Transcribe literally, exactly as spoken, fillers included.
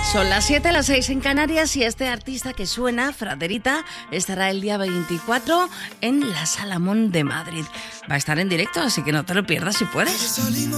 Son las siete, las seis en Canarias y este artista que suena, Fraterita, estará el día veinticuatro en la Sala Mon de Madrid. Va a estar en directo, así que no te lo pierdas si puedes.